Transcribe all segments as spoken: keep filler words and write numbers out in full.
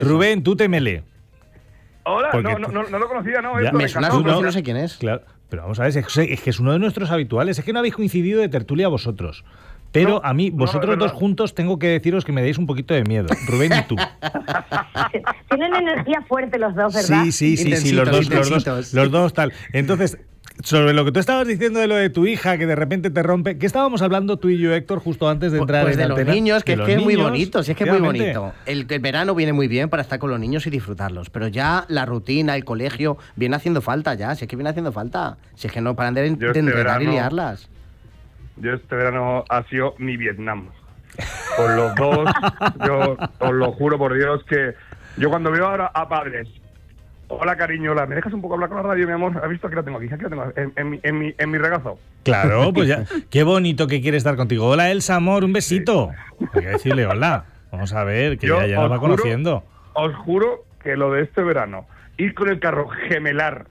Rubén, tú temele. Hola, Porque no, no, no, no lo conocía, ¿no? Ya, Esto Me de suena Cazón, su voz y no. no sé quién es. Claro, pero vamos a ver, es que, es que es uno de nuestros habituales. Es que no habéis coincidido de tertulia vosotros. Pero No, a mí, no, vosotros es dos verdad. juntos, tengo que deciros que me deis un poquito de miedo. Rubén y tú. Tienen energía fuerte los dos, ¿verdad? Sí, sí, sí, sí, los dos, los dos, Intensitos. los dos tal. Entonces, sobre lo que tú estabas diciendo de lo de tu hija, que de repente te rompe, ¿qué estábamos hablando tú y yo, Héctor, justo antes de entrar Pues en de los antena? niños, que De es los que es muy niños, bonito, si es que es muy efectivamente. bonito. El, el verano viene muy bien para estar con los niños y disfrutarlos, pero ya la rutina, el colegio, viene haciendo falta ya, si es que viene haciendo falta. Si es que no paran de, de Yo este entrenar y verano- liarlas. Yo este verano ha sido mi Vietnam. Con los dos, yo os lo juro por Dios que yo cuando veo ahora a padres, hola cariño, hola, ¿me dejas un poco hablar con la radio, mi amor? ¿Has visto? Aquí la tengo, aquí, aquí la tengo, en, en, mi, en, mi, en mi regazo. Claro, pues ya. Qué bonito que quiere estar contigo. Hola, Elsa, amor, un besito. Hay que decirle hola. Vamos a ver, que Yo ya, ya nos os va juro- conociendo. Os juro que lo de este verano, ir con el carro gemelar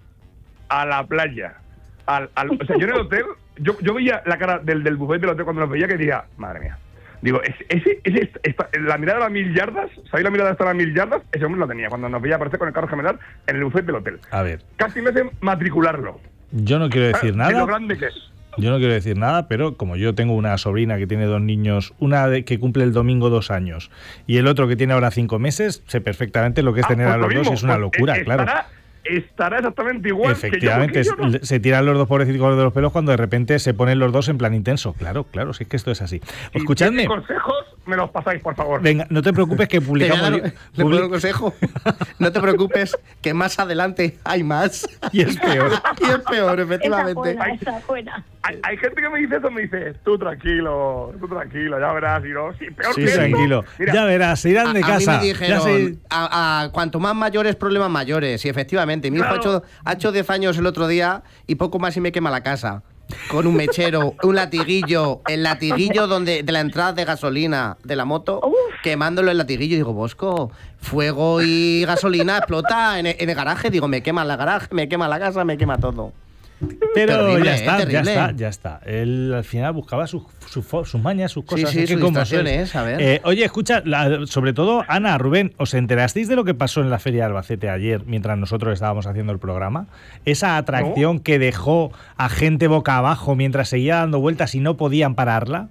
a la playa, al, al- o sea, yo en el hotel, yo, yo veía la cara del, del buffet del hotel cuando nos veía que decía, madre mía. Digo, ese, ese, ese- esta- la mirada a mil yardas, ¿sabéis la mirada hasta a mil yardas? Ese hombre la tenía cuando nos veía aparecer con el carro gemelar en el buffet del hotel. A ver, Casi me hacen matricularlo. yo no quiero decir De lo nada. grande que es. Yo no quiero decir nada, pero como yo tengo una sobrina que tiene dos niños, una de, que cumple el domingo dos años y el otro que tiene ahora cinco meses, sé perfectamente lo que es Ah, tener pues a lo los dos, mismo, es una pues, locura, eh, claro. estará, estará exactamente igual Efectivamente, que yo, porque yo no- se tiran los dos pobrecitos de los pelos cuando de repente se ponen los dos en plan intenso. Claro, claro, si es que esto es así. Si Escuchadme. tenéis consejos, me los pasáis, por favor. Venga, no te preocupes que Te voy a publicamos. dar- li- ¿Le puedo publi- dar un consejo? No te preocupes, que más adelante hay más. Y es peor. Y es peor, Esa efectivamente. buena, esa buena. Hay, hay gente que me dice eso, me dice, tú tranquilo, tú tranquilo, ya verás, y no, sí, peor Sí, que esto. tranquilo. Mira, Ya verás, se irán A, de a casa. mí me Ya dijeron, se- a, a cuanto más mayores, problemas mayores. Y efectivamente, mi hijo ha Claro. hecho, ha hecho diez años el otro día y poco más y me quema la casa. Con un mechero, un latiguillo, el latiguillo donde de la entrada de gasolina de la moto, Uf. quemándolo el latiguillo. Digo, Bosco, fuego y gasolina explota en el, en el garaje. Digo, me quema la garaje, me quema la casa, me quema todo. Pero Terrible, ya ¿eh? está, ya Terrible. está, ya está. Él al final buscaba sus, sus, fo- sus mañas, sus Sí, cosas. sí, es que sus como distracciones, sois. a ver. Eh, oye, escucha, la- sobre todo, Ana, Rubén, ¿os enterasteis de lo que pasó en la Feria de Albacete ayer mientras nosotros estábamos haciendo el programa? Esa atracción que dejó a gente boca abajo mientras seguía dando vueltas y no podían pararla.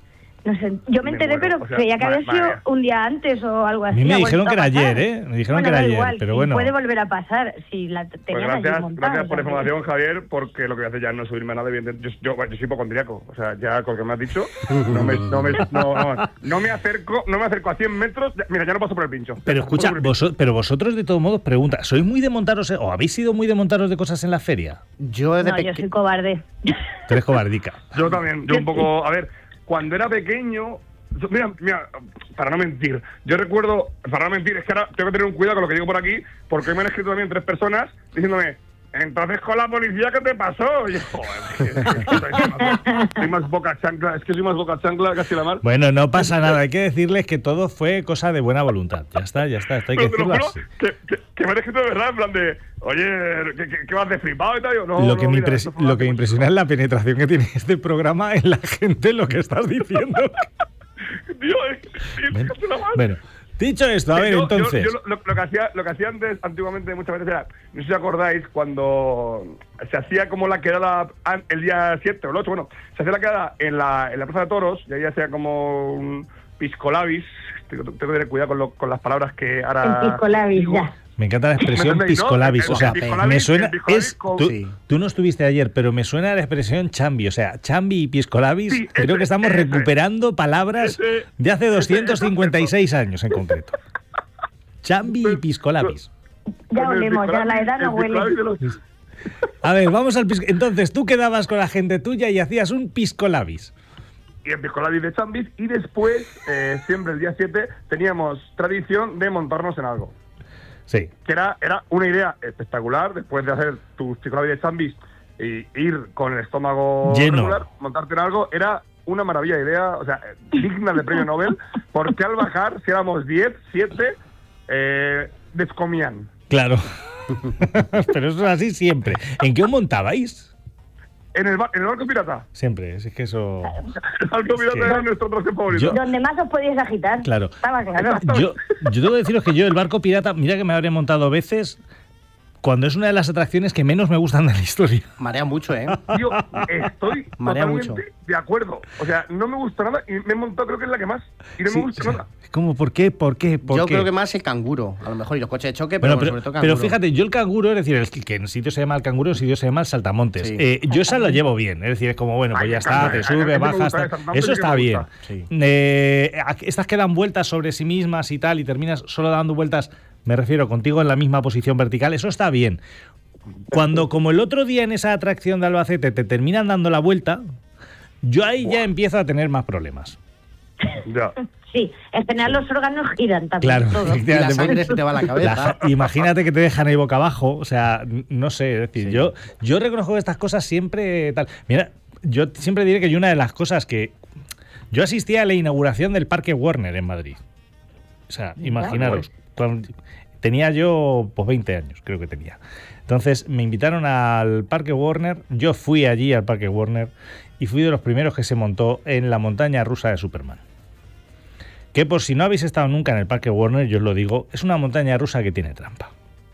No sé, yo Me me enteré, muero, pero o sea, creía que madre- había sido madre mía. un día antes o algo A así. mí me ha dijeron vuelto que a era pasar. ayer, ¿eh? Me dijeron Bueno, que era da ayer, igual, pero sí, bueno. puede volver a pasar si la t- Pues tenían allí gracias, montada, gracias por la o sea, información, Javier, porque lo que voy a hacer ya no es subirme a nada. Evidentemente. Yo, yo, yo soy hipocondriaco, o sea, ya con lo que me has dicho, no me, no me, no, no, no me acerco, no me acerco a cien metros, ya- mira, ya no paso por el pincho. Pero Ya, escucha, paso por el pincho. vos, pero vosotros de todos modos pregunta, ¿sois muy de montaros eh, o habéis sido muy de montaros de cosas en la feria? Yo de No, yo peque- soy cobarde. Tú eres cobardica. Yo también, yo un poco, a ver, cuando era pequeño, yo- mira, mira, para no mentir, yo recuerdo, para no mentir, es que ahora tengo que tener un cuidado con lo que digo por aquí, porque hoy me han escrito también tres personas diciéndome, entonces con la policía, ¿qué te pasó? Y yo, joder, es que, es que soy, más, soy más boca chancla, es que soy más boca chancla, casi la mar. Bueno, no pasa nada, hay que decirles que todo fue cosa de buena voluntad. Ya está, ya está, esto hay que Pero te lo decirlo juro así. que, que, que me han escrito de verdad, en plan de, oye, ¿qué, qué, qué vas de flipado y tal? Yo, no, Lo que, no, me, mira, impres- esto fue lo una que me impresiona es la penetración que tiene este programa en la gente, lo que estás diciendo. Tío, es, es, Bueno, es que la mar. bueno, dicho esto, a ver, Yo- yo- entonces. yo lo, lo- lo que hacía, lo que hacía antes, antiguamente, muchas veces era, no sé si acordáis, cuando se hacía como la quedada an- el día siete o el ocho, bueno, se hacía la quedada en la, en la Plaza de Toros, y ahí hacía como un piscolabis. Tengo, tengo que tener cuidado con, lo- con las palabras que ahora. El piscolabis, digo. ya. Me encanta la expresión ¿Me entendéis, no? piscolabis. El- O sea, el piscolabis, me suena. el piscolabis Es, con- tú, Sí. tú no estuviste ayer, pero me suena la expresión chambi. O sea, chambi y piscolabis. Sí, creo ese, que estamos ese. recuperando palabras Ese, de hace ese, doscientos cincuenta y seis años en concreto. Chambi Pues, y piscolabis. Ya Con el olemos, ya la piscolabis- edad no el piscolabis huele. de los- A ver, vamos al pisco. Entonces, tú quedabas con la gente tuya y hacías un piscolabis. Y el piscolabis de Chambis, y después, eh, siempre el día siete, teníamos tradición de montarnos en algo. Sí. Que era, era una idea espectacular, después de hacer tus piscolabis de Chambis y ir con el estómago Lleno. regular, montarte en algo, era una maravilla de idea, o sea, eh, digna de premio Nobel, porque al bajar, si éramos diez, siete, eh, descomían. Claro. Pero eso es así siempre. ¿En qué os montabais? En el, bar, en el barco pirata. Siempre, es que eso... El barco pirata que... era nuestro atracción favorito. Yo- Donde más os podíais agitar. Claro. Estaba claro. Yo, yo tengo que deciros que yo el barco pirata, mira que me habré montado veces, cuando es una de las atracciones que menos me gustan de la historia. Marea mucho, ¿eh? Yo estoy Marea totalmente mucho. de acuerdo. O sea, no me gusta nada y me he montado, creo que es la que más. Y no Sí, me gusta sí. nada. ¿Cómo? ¿Por qué? ¿Por qué? ¿Por Yo qué? creo que más el canguro, a lo mejor, y los coches de choque, pero, Bueno, pero, sobre todo pero canguro. fíjate, yo el canguro, es decir, el que en sitio se llama el canguro, en sitio se llama el saltamontes. Sí. Eh, yo esa lo llevo bien, es decir, es como, bueno, pues Ay, ya me está, encanta, te a- a sube, mí me bajas, gusta, tal. el saltamontes Eso sí que está me bien. gusta. Sí. Eh, estas que dan vueltas sobre sí mismas y tal, y terminas solo dando vueltas, me refiero contigo en la misma posición vertical, eso está bien. Cuando, como el otro día en esa atracción de Albacete, te terminan dando la vuelta, yo ahí ya empiezo a tener más problemas. Ya. Sí, en general los órganos giran también. Claro, todo. Y la efectivamente. sangre se te va a la cabeza. La- imagínate que te dejan ahí boca abajo, o sea, n- no sé, es decir, Sí. yo, yo reconozco que estas cosas siempre tal. Mira, yo siempre diré que yo una de las cosas que yo asistí a la inauguración del Parque Warner en Madrid. O sea, imaginaros, cuando- tenía yo pues veinte años, creo que tenía. Entonces me invitaron al Parque Warner, yo fui allí al Parque Warner y fui de los primeros que se montó en la montaña rusa de Superman. Que por si no habéis estado nunca en el Parque Warner, yo os lo digo, es una montaña rusa que tiene trampa.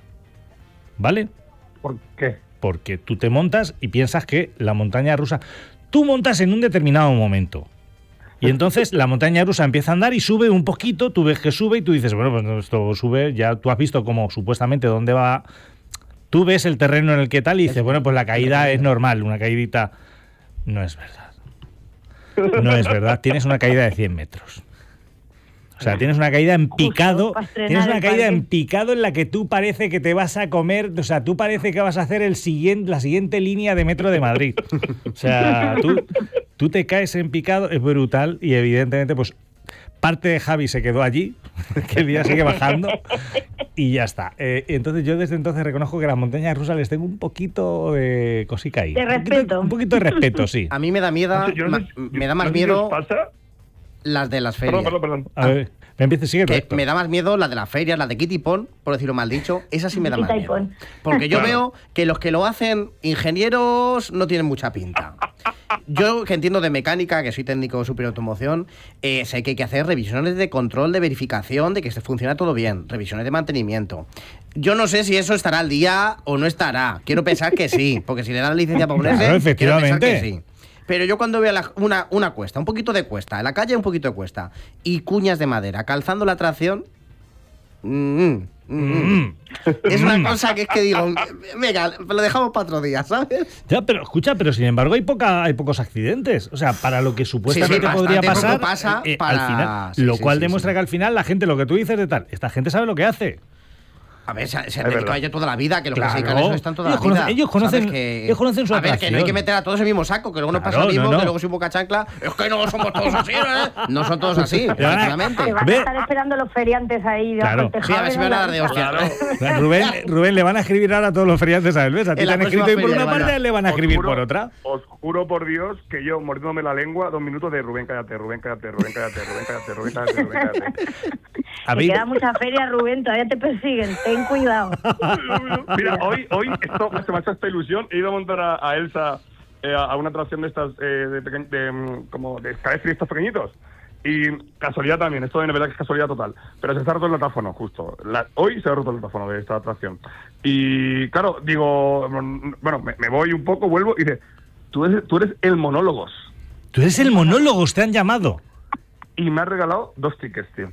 ¿Vale? ¿Por qué? Porque tú te montas y piensas que la montaña rusa... Tú montas en un determinado momento. Y entonces la montaña rusa empieza a andar y sube un poquito, tú ves que sube y tú dices, bueno, pues esto sube, ya tú has visto como supuestamente dónde va... Tú ves el terreno en el que tal y dices, bueno, pues la caída es normal, una caidita... No es verdad. No es verdad, tienes una caída de cien metros. O sea, tienes una caída en picado, para estrenar tienes una el caída parque. en picado en la que tú parece que te vas a comer, o sea, tú parece que vas a hacer el siguiente, la siguiente línea de metro de Madrid. O sea, tú, tú te caes en picado, es brutal y evidentemente pues parte de Javi se quedó allí, que el día sigue bajando y ya está. Eh, entonces yo desde entonces reconozco que a las montañas rusas les tengo un poquito de cosica ahí. De Un poquito- respeto. Un poquito de respeto, sí. A mí me da miedo, No sé, yo no ma- sé- me da no más sé si miedo os pasa. las de las ferias. Perdón, perdón, perdón. A ver, me empieza, sigue Que recto. me da más miedo las de las ferias, las de Kitty Pong, por decirlo mal dicho, esas sí me da más Kitty miedo. Pong. Porque yo Claro. veo que los que lo hacen ingenieros no tienen mucha pinta. Yo que entiendo de mecánica, que soy técnico de superautomoción, eh, sé que hay que hacer revisiones de control, de verificación, de que se funciona todo bien, revisiones de mantenimiento. Yo no sé si eso estará al día o no estará. Quiero pensar que sí, porque si le dan la licencia para ponerse, Claro, quiero pensar que efectivamente. sí. Pero yo cuando veo la- una, una cuesta, un poquito de cuesta, en la calle un poquito de cuesta, y cuñas de madera calzando la tracción, mm, mm, mm, Mm. es una cosa que es que digo, venga, lo dejamos para otro día, ¿sabes? Ya, pero escucha, pero sin embargo hay poca, hay pocos accidentes. O sea, para lo que supuestamente bastante podría poco pasar, pasa eh, para- al final, sí, lo sí, cual sí, demuestra sí. que al final la gente, lo que tú dices de tal, esta gente sabe lo que hace. A ver, se, se han Es dedicado verdad. a ello toda la vida, que los Claro. que se dedican a eso están toda Ellos la vida. conocen- ellos conocen- ¿sabes? Que- ellos conocen su A ver, que no hay atracción. que meter a todos en el mismo saco, que luego nos pasa Claro, lo mismo, no, no. que luego soy boca chancla. Es que no somos todos así, ¿eh? No son todos así, van a- efectivamente. Te van Ve- a estar esperando los feriantes ahí debajo Claro. del tejado. Sí, a ver si me van a dar de hostia. Claro. Rubén, Rubén, le van a escribir ahora a todos los feriantes a Elves. A ti En te la han próxima escrito y por feria, una vaya. parte a él le van a Os escribir juro- por otra. Os juro por Dios que yo mordiéndome la lengua dos minutos de Rubén, cállate, Rubén, cállate, Rubén, cállate, Rubén, cállate, Rubén, cállate, Rubén, cállate. Te ¿Habéis- queda mucha feria, Rubén, todavía te persiguen. Ten cuidado. Mira, hoy, hoy esto, se me ha hecho esta ilusión. He ido a montar a, a Elsa eh, a una atracción de estas, eh, de, peque- de, mm, como de escalestri estos pequeñitos. Y casualidad también, esto de verdad que es casualidad total. Pero se está roto el datáfono, justo. La- hoy se ha roto el datáfono de esta atracción. Y claro, digo, mm, bueno, me, me voy un poco, vuelvo y dice, tú eres, tú eres el monólogos. Tú eres el monólogo, te han llamado. Y me has regalado dos tickets, tío.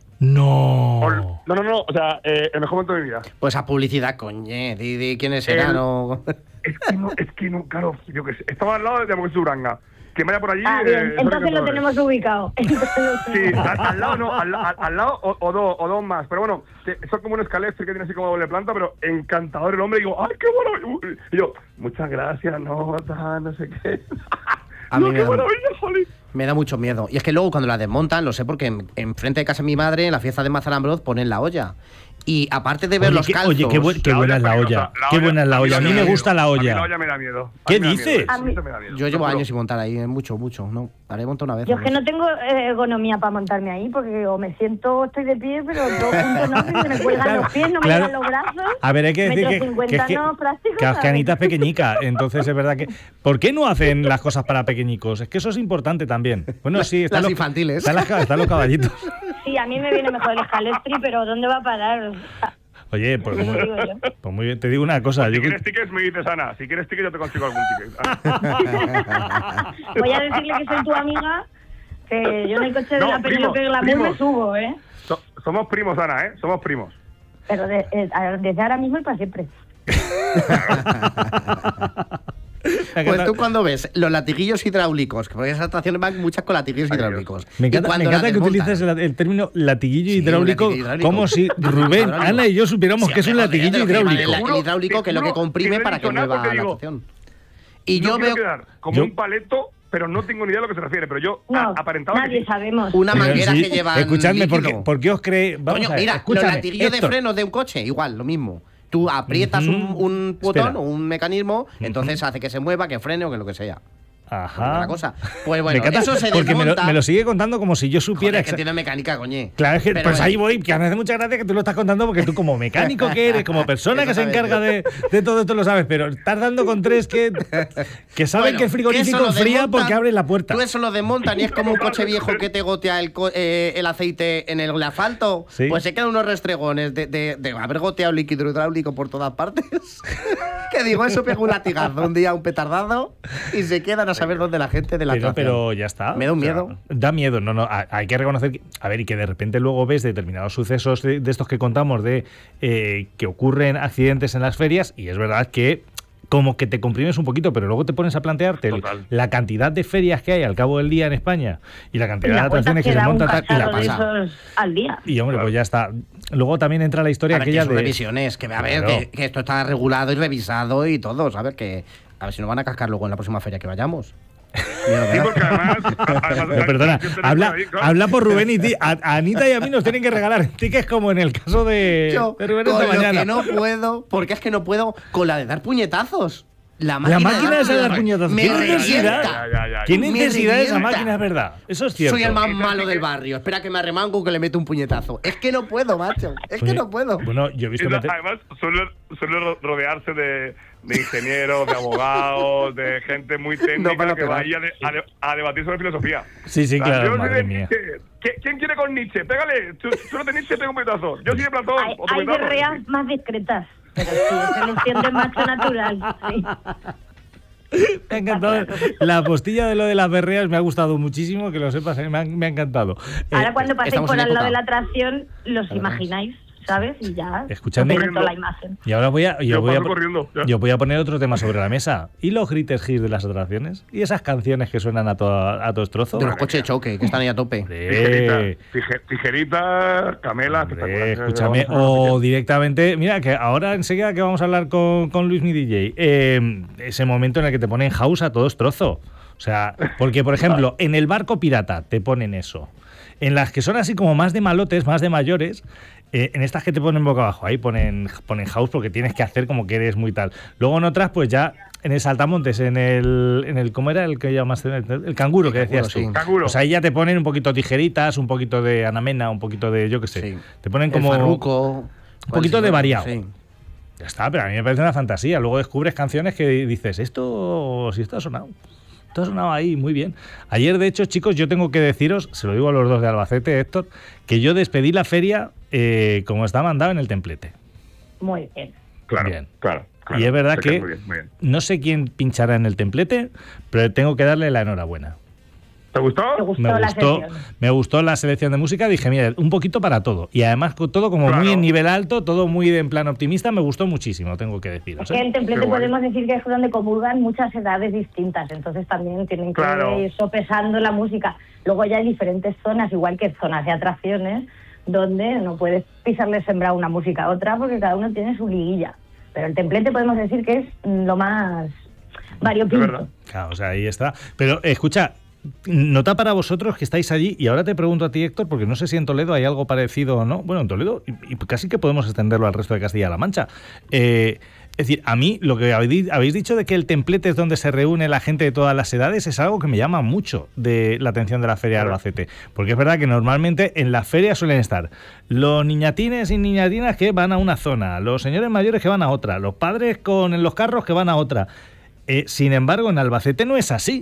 No. Ol- No, no, no, o sea, eh, el mejor momento de mi vida. Pues a publicidad, coñe, di, di quiénes serán El- o... Es que no, es que no, claro, yo que sé. Estaba al lado de Hamburguesa Uranga. Quien vaya por allí. Ah, eh, bien, eso entonces hay que lo saber. tenemos ubicado. Entonces lo Sí, tenemos. al, al lado no, al, al- al lado o, o dos, o dos más. Pero bueno, que son como un escalestri que tiene así como doble planta, pero encantador el hombre. Y digo, ¡ay, qué maravilla! Y yo, muchas gracias, no, tal, no sé qué. A no, mí me qué da- maravilla, jolín. Me da mucho miedo. Y es que luego cuando la desmontan, lo sé porque en, en frente de casa de mi madre, en la fiesta de Mazarambrós, ponen la olla. Y aparte de ver Oye, los qué- calzos... oye, qué, bu- qué La buena olla es la es olla. peligrosa. La Qué olla- buena es la a mí olla. A la mí olla me me da gusta la miedo. A mí la olla. olla me da miedo. A ¿Qué mí me da dices? miedo. A mí- Eso me da miedo. Yo te llevo lo juro. años sin montar ahí, eh, mucho, mucho. No, haré montar una vez. Yo es o que dos. no tengo eh, ergonomía para montarme ahí, porque o me siento, estoy de pie, pero todo junto no, que se me cuelgan Claro, los pies, no claro. me llegan los brazos. A ver, hay que decir Metro que, que, cincuenta es que, no práctico, que ¿sabes? Anita es pequeñica, entonces es verdad que... ¿Por qué no hacen las cosas para pequeñicos? Es que eso es importante también. Bueno, sí, están Las los, infantiles. Están, las- están los caballitos. Sí, a mí me viene mejor el escalestri, pero ¿dónde va a parar? O sea, Oye, pues, Como muy, digo yo. pues muy bien, te digo una cosa. Si Yo, quieres tickets, me dices, Ana. Si quieres tickets, yo te consigo algún ticket. Ah. voy a decirle que soy tu amiga, que yo en el coche de No, la Penélope primos, Glamour primos. me subo, ¿eh? So- somos primos, Ana, ¿eh? Somos primos. Pero de- eh, desde ahora mismo y para siempre. me Pues encanta- tú cuando ves los latiguillos hidráulicos, que porque esas atracciones van muchas con latiguillos Ay, Dios. hidráulicos. Me Y encanta, me cuando encanta las que desmontan- utilices el, el término latiguillo Sí, hidráulico, un latiguillo hidráulico. como si Rubén, Hidráulico. Ana y yo supiéramos Sí, que es un hombre, latiguillo joder, de lo que hidráulico. vale El hidráulico, que es lo que Te juro comprime que no he para que dicho nada mueva porque la digo, atracción. Y yo yo quiero veo quedar como yo- un paleto, pero no tengo ni idea de lo que se refiere. Pero yo No, a- aparentaba que nadie sí. sabemos. una Pero manguera sí, que lleva. Escuchadme, ¿por qué, por qué os creéis? Vamos Coño, a ver, mira, los escúchame, latiguillos de Héctor. frenos de un coche, igual, lo mismo. Tú aprietas Ujú. un, un botón Espera. o un mecanismo, entonces hace que se mueva, que frene o que lo que sea. Ajá. La cosa. Pues Me bueno, encanta eso se porque me lo, desmonta. me lo sigue contando como si yo supiera. Joder, que exa- tiene mecánica, coñe. Claro, es que Pero pues bueno. ahí voy, que me hace mucha gracia que tú lo estás contando porque tú como mecánico que eres, como persona que se Exactamente. encarga de, de todo esto lo sabes, pero estás dando con tres que, que saben Bueno, que el eso frigorífico lo fría desmontan, porque abre la puerta. Tú eso lo desmontan y es como un coche viejo que te gotea el, co- eh, el aceite en el asfalto. Sí. Pues se quedan unos restregones de, de- de haber goteado líquido hidráulico por todas partes. Que digo, eso pega un latigazo un día, un petardazo, y se quedan a saber dónde la gente de la Pero, atracción. pero ya está. Me da un O sea, miedo. Da miedo, no, no. a- Hay que reconocer que, a ver, y que de repente luego ves determinados sucesos de, de estos que contamos de eh, que ocurren accidentes en las ferias, y es verdad que como que te comprimes un poquito, pero luego te pones a plantearte el- Total. la cantidad de ferias que hay al cabo del día en España y la Y cantidad de la cuenta atracciones que que se da un montan tal, y la cacharro de pasa. esos al día. Y hombre, pues ya está. Luego también entra la historia A ver, que aquella son de. revisiones, que a ver, Claro. que, que esto está regulado y revisado y todo, ¿sabes? Que a ver si nos van a cascar luego en la próxima feria que vayamos. Mira, Sí, verás. porque además. además Eh, Perdona, yo te habla, ahí, claro. habla por Rubén y ti. A, a Anita y a mí nos tienen que regalar tickets como en el caso de, Yo, de Rubén con esta lo mañana. que no puedo, porque es que no puedo con la de dar puñetazos. La La máquina, máquina esa de dar puñetazos. Me ¿Qué necesidad? revienta. Ya, ya, ya. ¿Qué Me necesidad de esa revienta. máquina? Es verdad. Eso es cierto. Soy el más Eso sí malo que- del barrio. Espera que me arremango que le meto un puñetazo. Es que no puedo, macho. Es Oye, que no puedo. Bueno, yo he visto. Eso, meter- además, suele, suele ro- rodearse de, de ingenieros, de abogados, de gente muy técnica No, para que pegar. va ahí a, de- a de- a debatir sobre filosofía. Sí, sí, Ah, claro, yo soy madre de mía. Nietzsche. ¿Qui- ¿Quién quiere con Nietzsche? Pégale. Tú, tú no de Nietzsche, pega un puñetazo. Yo soy de Platón. Hay, otro hay puñetazo. guerreas más discretas, pero sí, selección de macho natural. Sí. Me ha encantado. La postilla de lo de las berreas me ha gustado muchísimo, que lo sepas, eh, me ha, me ha encantado. Ahora Eh, cuando paséis estamos por en al lado época. de la atracción, los imagináis, ¿sabes? Y ya Escuchadme. os viene toda la imagen. Y ahora voy a, yo Yo voy a, paso corriendo, ya. yo voy a poner otro tema sobre la mesa. ¿Y los greatest hits de las atracciones? ¿Y esas canciones que suenan a, toda, a todos trozos? De los coches de choque, que están ahí a tope. Hombre, Tijeritas, tije- tijeritas, camelas, hombre, espectaculares. escúchame. O directamente, mira, que ahora enseguida que vamos a hablar con, con Luis mi D J, eh, ese momento en el que te ponen house a todos trozos. O sea, porque, por ejemplo, en el barco pirata te ponen eso. En las que son así como más de malotes, más de mayores, eh, en estas que te ponen boca abajo, ahí ponen, ponen house porque tienes que hacer como que eres muy tal. Luego en otras, pues ya en el saltamontes, en el, en el ¿cómo era el que llamaste? El, el canguro que El canguro, decías tú. sí. Canguro. Pues ahí ya te ponen un poquito tijeritas, un poquito de anamena, un poquito de, yo qué sé. Sí. Te ponen El como farruco, un poquito ¿cuál de es? variado. Sí. Ya está, pero a mí me parece una fantasía. Luego descubres canciones que dices, esto, si esto ha sonado. Esto ha sonado ahí, muy bien. Ayer, de hecho, chicos, yo tengo que deciros, se lo digo a los dos de Albacete, Héctor, que yo despedí la feria eh, como está mandado en el templete. Muy bien. Claro, Bien. claro, claro. Y es verdad Sé que Muy bien, muy bien. no sé quién pinchará en el templete, pero tengo que darle la enhorabuena. ¿Te gustó? ¿Te gustó Me la gustó, sesión? me gustó la selección de música. Dije, mira, un poquito para todo. Y además con todo como Claro. muy en nivel alto, todo muy en plan optimista. Me gustó muchísimo, tengo que deciros. Es que ¿eh? en Templete Qué guay. podemos decir que es donde comulgan muchas edades distintas, entonces también tienen que Claro. ir sopesando la música. Luego ya hay diferentes zonas, igual que zonas de atracciones, donde no puedes pisarle sembrar una música a otra porque cada uno tiene su liguilla. Pero el Templete podemos decir que es mm, lo más Es variopinto. verdad. Claro, o sea, ahí está. Pero escucha, nota para vosotros que estáis allí, y ahora te pregunto a ti, Héctor, porque no sé si en Toledo hay algo parecido o no. Bueno, en Toledo, y, y casi que podemos extenderlo al resto de Castilla-La Mancha. Eh, es decir, a mí lo que habéis, habéis dicho de que el templete es donde se reúne la gente de todas las edades es algo que me llama mucho de la atención de la Feria de Albacete. Porque es verdad que normalmente en las ferias suelen estar los niñatines y niñatinas que van a una zona, los señores mayores que van a otra, los padres con los carros que van a otra. Eh, sin embargo, en Albacete no es así.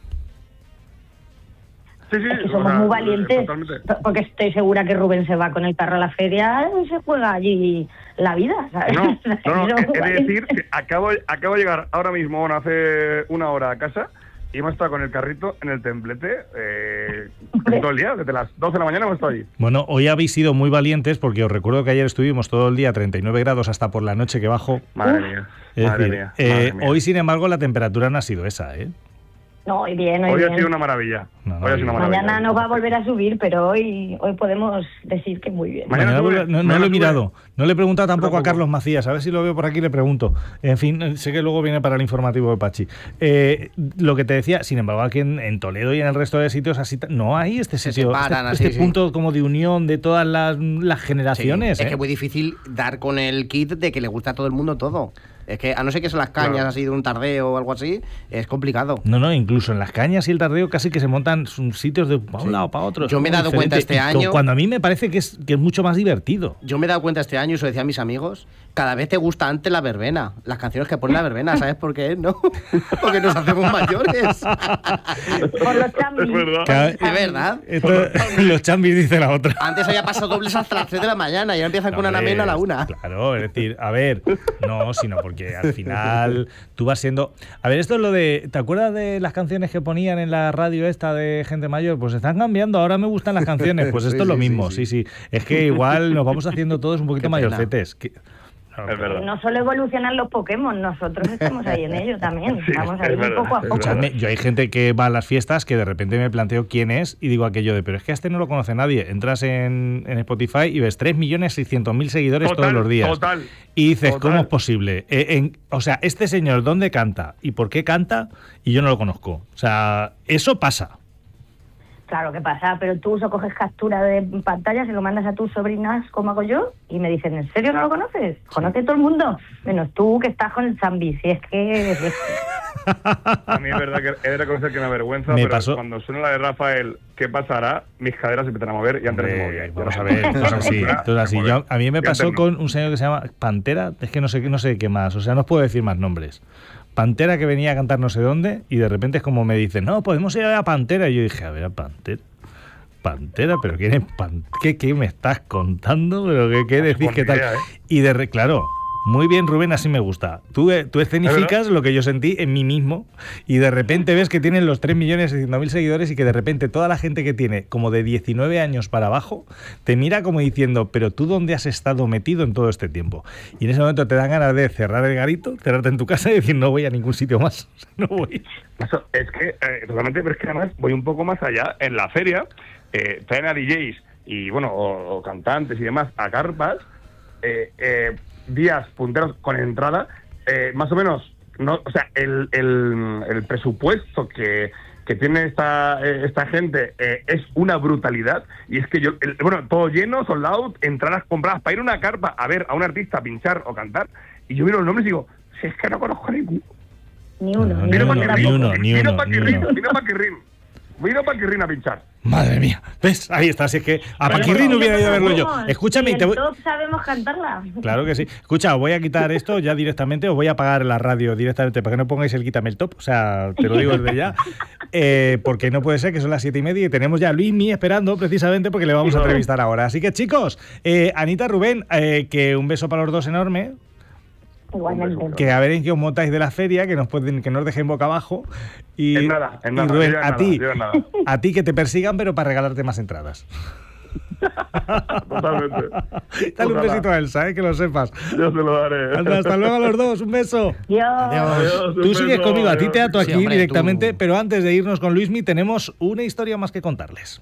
Sí, sí, Es que o somos sea, muy valientes, totalmente. porque estoy segura que Rubén se va con el carro a la feria y se juega allí la vida, ¿sabes? No, no, no, Somos he muy de valientes. decir que acabo, acabo de llegar ahora mismo, bueno, hace una hora a casa, y hemos estado con el carrito en el templete eh, todo el día, desde las doce de la mañana hemos estado allí. Bueno, hoy habéis sido muy valientes porque os recuerdo que ayer estuvimos todo el día a treinta y nueve grados hasta por la noche que bajó. Madre mía, Es madre decir, mía, eh, madre mía. hoy, sin embargo, la temperatura no ha sido esa, ¿eh? No, hoy bien, hoy, Hoy bien. ha sido una maravilla. No, no, hoy ha sido una maravilla. Mañana no va a volver a subir, pero hoy hoy podemos decir que muy bien. Mañana Mañana sube, vuelve- no, no mañana lo he sube. mirado. No le he preguntado tampoco a tampoco. Carlos Macías. A ver si lo veo por aquí y le pregunto. En fin, sé que luego viene para el informativo de Pachi. Eh, lo que te decía, sin embargo, aquí en, en Toledo y en el resto de sitios así ta- no hay este Se sitio, separan este, así, este sí. punto como de unión de todas las, las Sí, generaciones. es ¿eh? que es muy difícil dar con el kit de que le gusta a todo el mundo todo. Es que a no ser que son las cañas Claro. así de un tardeo o algo así, es complicado. No, no, incluso en las cañas y el tardeo casi que se montan sitios de para un Sí. lado, para otro. Yo me he es dado como cuenta diferente. este Y año- Cuando a mí me parece que es, que es mucho más divertido. Yo me he dado cuenta este año, y eso decía a mis amigos, cada vez te gusta antes la verbena, las canciones que pone la verbena, ¿sabes por qué? ¿No? Porque nos hacemos mayores. Por los chambis. Es verdad. Cada- Es verdad. Esto, los chambis dice la otra. Antes había pasado dobles hasta las tres de la mañana y ahora empiezan con una Hombre, mena a la una. Claro, es decir, a ver, no, sino porque al final tú vas siendo... A ver, esto es lo de... ¿Te acuerdas de las canciones que ponían en la radio esta de gente mayor? Pues están cambiando, ahora me gustan las canciones. Pues esto Sí, es lo sí, mismo, sí, sí, sí. Es que igual nos vamos haciendo todos un poquito Qué pena. mayorcetes. Que- no, Es verdad. No solo evolucionan los Pokémon, nosotros estamos ahí en ello también. Sí, Estamos es ahí verdad, poco a es poco. verdad. Escuchadme, yo hay gente que va a las fiestas que de repente me planteo quién es y digo aquello de, pero es que a este no lo conoce nadie. Entras en, en Spotify y ves tres millones seiscientos mil seguidores Total, todos los días. total, y dices, total. ¿cómo es posible? Eh, en- o sea, este señor, ¿dónde canta? ¿Y por qué canta? Y yo no lo conozco. O sea, eso pasa. Claro que pasa, pero tú solo coges captura de pantalla, se lo mandas a tus sobrinas, como hago yo, y me dicen, ¿en serio no lo conoces? Conoce todo el mundo, menos tú que estás con el zambi, si es que... A mí es verdad que he de reconocer que me avergüenza, Me pero pasó- cuando suena la de Rafael, ¿qué pasará? Mis caderas se empiezan a mover y antes no se Hombre, movían. vamos a ver, esto es así, esto es así. Yo- a mí me Y pasó antes no. con un señor que se llama Pantera, es que no sé, no sé qué más, o sea, no os puedo decir más nombres. Pantera que venía a cantar no sé dónde y de repente es como me dicen, no, podemos ir a ver a Pantera. Y yo dije, a ver, a Pantera. Pantera, pero ¿quién es Pan- ¿Qué, ¿Qué me estás contando? ¿Pero qué, qué decís? Con ¿Qué tal? idea, ¿eh? Y de re- claro, muy bien, Rubén, así me gusta. Tú, eh, tú escenificas lo que yo sentí en mí mismo y de repente ves que tienen los tres millones seiscientos mil seguidores y que de repente toda la gente que tiene como de diecinueve años para abajo te mira como diciendo, pero tú dónde has estado metido en todo este tiempo. Y en ese momento te dan ganas de cerrar el garito, cerrarte en tu casa y decir, no voy a ningún sitio más. O sea, no voy. Eso, es que, eh, totalmente, pero es que además voy un poco más allá. En la feria, eh, traen a D Js y, bueno, o, o cantantes y demás a carpas, eh, eh, días punteros con entrada, eh, más o menos, no, o sea, el, el, el presupuesto que, que tiene esta, eh, esta gente eh, es una brutalidad. Y es que yo, el- bueno, todo lleno, sold out, entradas compradas para ir a una carpa a ver a un artista pinchar o cantar. Y yo miro los nombres y digo, si es que no conozco a ninguno. Ni uno, No, ni ni uno, uno, tampoco. ni uno, ni Vino uno, ni Paquirrín, uno. vino Paquirrín. Vino Paquirrín a pinchar. Madre mía, ¿ves? Ahí está, si es que a Vale, Paquirrín bueno, hubiera ido a verlo yo. Sabemos, Escúchame, y y te en voy... top sabemos cantarla. Claro que sí. Escucha, os voy a quitar esto ya directamente, os voy a apagar la radio directamente para que no pongáis el quítame el top, o sea, te lo digo desde ya, eh, porque no puede ser que son las siete y media y tenemos ya a Luismi esperando precisamente porque le vamos a entrevistar ahora. Así que chicos, eh, Anita, Rubén, eh, que un beso para los dos enorme, Igualmente. que a ver en qué os montáis de la feria, que nos pueden, que nos dejen boca abajo. Y, En nada, en y nada, Rubén, yo en a nada, ti, yo en nada. a ti que te persigan, pero para regalarte más entradas. Totalmente. Dale un Ojalá. besito a Elsa, eh, que lo sepas. Yo se lo daré. Anda, hasta luego a los dos, un beso. Dios. Adiós, un Tú sigues beso, conmigo, a ti te adiós. ato aquí Sí, hombre, directamente, tú- pero antes de irnos con Luismi tenemos una historia más que contarles.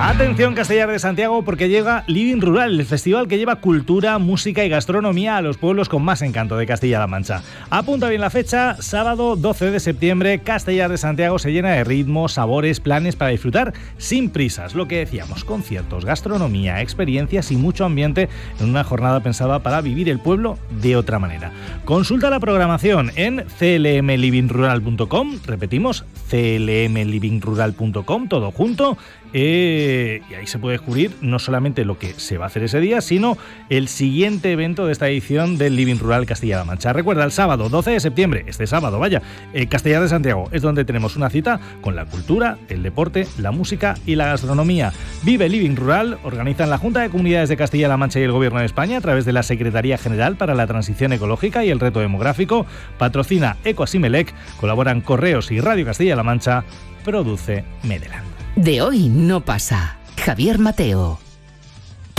Atención Castellar de Santiago, porque llega Living Rural, el festival que lleva cultura, música y gastronomía a los pueblos con más encanto de Castilla-La Mancha. Apunta bien la fecha, sábado doce de septiembre, Castellar de Santiago se llena de ritmos, sabores, planes para disfrutar sin prisas. Lo que decíamos, conciertos, gastronomía, experiencias y mucho ambiente en una jornada pensada para vivir el pueblo de otra manera. Consulta la programación en c l m living rural punto com, repetimos, c l m living rural punto com, todo junto. Eh, y ahí se puede descubrir no solamente lo que se va a hacer ese día, sino el siguiente evento de esta edición del Living Rural Castilla-La Mancha. Recuerda, el sábado doce de septiembre, este sábado, vaya, eh, Castellar de Santiago es donde tenemos una cita con la cultura, el deporte, la música y la gastronomía. Vive Living Rural, organizan la Junta de Comunidades de Castilla-La Mancha y el Gobierno de España a través de la Secretaría General para la Transición Ecológica y el Reto Demográfico, patrocina Ecoasimelec, colaboran Correos y Radio Castilla-La Mancha, produce Medeland. De hoy no pasa. Javier Mateo.